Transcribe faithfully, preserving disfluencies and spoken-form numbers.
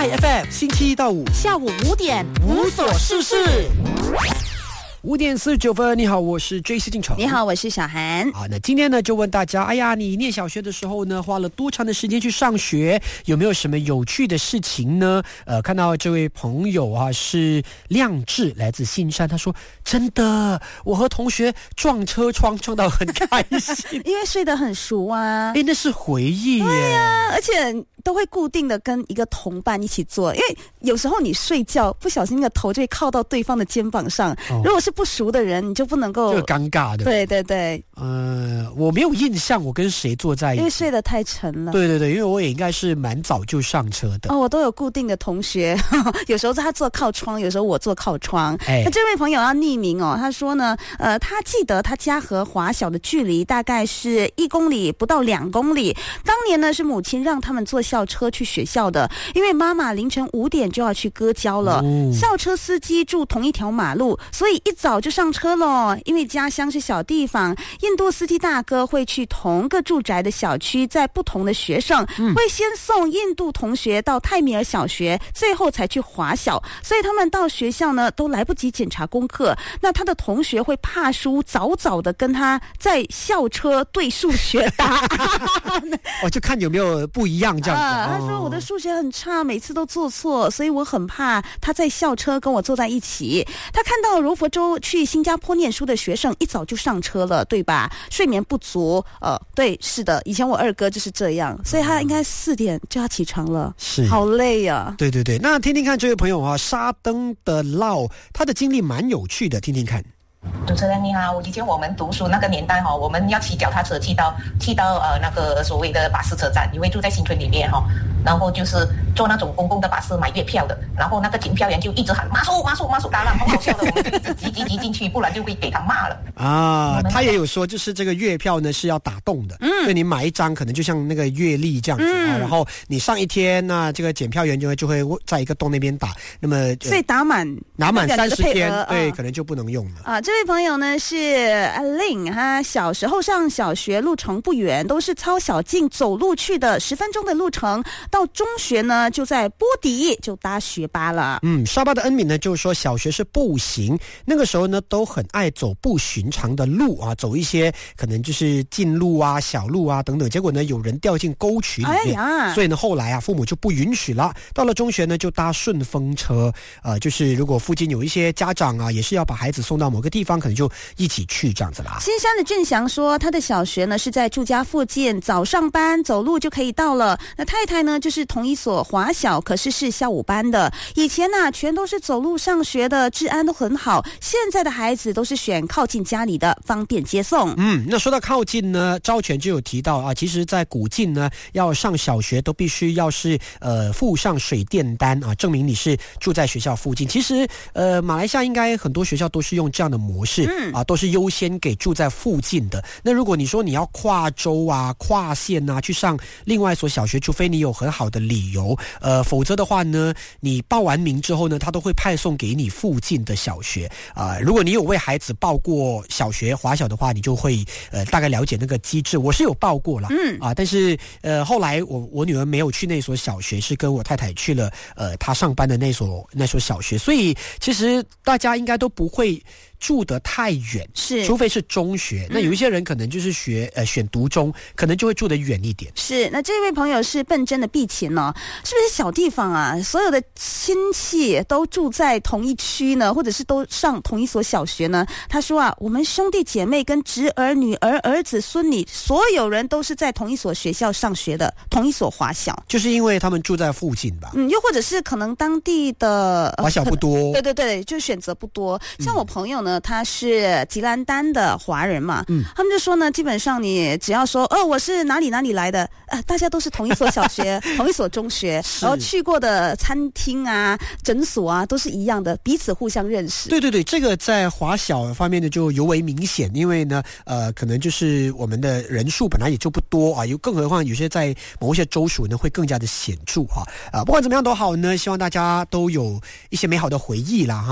F M 星期一到五下午五点无所事事。 五点四十九分，你好，我是 J C 进城。 你好，我是小韩。 好，那今天呢就问大家，哎呀，你念小学的时候呢，花了多长的时间去上学？有没有什么有趣的事情呢？呃，看到这位朋友啊是亮智，来自信山，他说真的，我和同学撞车窗撞到很开心， 因为睡得很熟啊。 哎，那是回忆耶。 对呀、啊，而且都会固定的跟一个同伴一起坐，因为有时候你睡觉不小心那个头就会靠到对方的肩膀上，哦、如果是不熟的人，你就不能够， 这个尴尬的。 对对对。 呃，我没有印象我跟谁坐在一起， 因为睡得太沉了。 对对对，因为我也应该是蛮早就上车的。 哦，我都有固定的同学，有时候他坐靠窗，有时候我坐靠窗。 哎， 那这位朋友要匿名哦，他说呢，呃，他记得他家和华小的距离大概是一公里不到两公里。当年呢是母亲让他们坐校车去学校的，因为妈妈凌晨五点就要去割胶了。哦、校车司机住同一条马路，所以一早就上车了。因为家乡是小地方，印度司机大哥会去同个住宅的小区，在不同的学生、嗯、会先送印度同学到泰米尔小学，最后才去华小，所以他们到学校呢都来不及检查功课。那他的同学会怕输，早早的跟他在校车对数学答案。 哦，就看有没有不一样这样子。 啊、他说我的数学很差，每次都做错，所以我很怕他在校车跟我坐在一起。他看到柔佛州去新加坡念书的学生一早就上车了，对吧？睡眠不足，呃，对，是的，以前我二哥就是这样，所以他应该四点就要起床了， 是， 好累啊。 对对对，那听听看这位朋友啊，沙登的烙，他的经历蛮有趣的，听听看。 主持人你好，以前我们读书那个年代哈，我们要骑脚踏车去到去到呃那个所谓的巴士车站，因为住在新村里面哈，然后就是坐那种公共的巴士买月票的，然后那个检票员就一直喊马术马术马术打浪，很好笑的，我们就一直急急急进去，不然就会给他骂了啊。他也有说，就是这个月票呢是要打洞的，嗯，所以你买一张可能就像那个月历这样子、嗯、啊，然后你上一天，那这个检票员就会就会在一个洞那边打，那么、呃、 所以打满打满三十天，对、 啊， 可能就不能用了啊。这位朋友呢是阿令，他小时候上小学路程不远，都是抄小径走路去的，十分钟的路程。到中学呢就在波迪就搭学巴了。 嗯，沙巴的恩敏呢就是说小学是步行，那个时候呢都很爱走不寻常的路啊，走一些可能就是近路啊、小路啊等等，结果呢有人掉进沟渠里面，哎呀，所以呢后来啊父母就不允许了。到了中学呢就搭顺风车，呃，就是如果附近有一些家长啊也是要把孩子送到某个地方，可能就一起去这样子啦。 新山的俊祥说他的小学呢是在住家附近，早上班走路就可以到了。那太太呢就是同一所华小，可是是下午班的。以前呢、啊、全都是走路上学的，治安都很好。现在的孩子都是选靠近家里的，方便接送。 嗯，那说到靠近呢，昭全就有提到啊，其实在古晋呢要上小学都必须要是呃附上水电单啊，证明你是住在学校附近。其实呃马来西亚应该很多学校都是用这样的模式、嗯、啊，都是优先给住在附近的。那如果你说你要跨州啊、跨县啊去上另外一所小学，除非你有很好的理由，呃，否则的话呢，你报完名之后呢，他都会派送给你附近的小学啊、呃。如果你有为孩子报过小学华小的话，你就会呃大概了解那个机制。我是有报过啦，嗯啊，但是呃后来我我女儿没有去那所小学，是跟我太太去了呃她上班的那所那所小学，所以其实大家应该都不会住得太远， 是， 除非是中学、嗯、那有一些人可能就是学呃选读中，可能就会住得远一点。 是，那这位朋友是笨真的碧琴哦，是不是小地方啊，所有的亲戚都住在同一区呢，或者是都上同一所小学呢？他说啊，我们兄弟姐妹跟侄儿、女儿、儿子、孙女，所有人都是在同一所学校上学的，同一所华小， 就是因为他们住在附近吧。 嗯，又或者是可能当地的、 呃、华小不多， 对对对，就选择不多。像我朋友呢、嗯，他是吉兰丹的华人嘛，嗯，他们就说呢，基本上你只要说，哦，我是哪里哪里来的，呃，大家都是同一所小学，同一所中学，然后去过的餐厅啊、诊所啊都是一样的，彼此互相认识。 对对对，这个在华小方面呢就尤为明显，因为呢，呃，可能就是我们的人数本来也就不多啊，有更何况有些在某些州属呢会更加的显著哈啊、呃。不管怎么样都好呢，希望大家都有一些美好的回忆啦哈。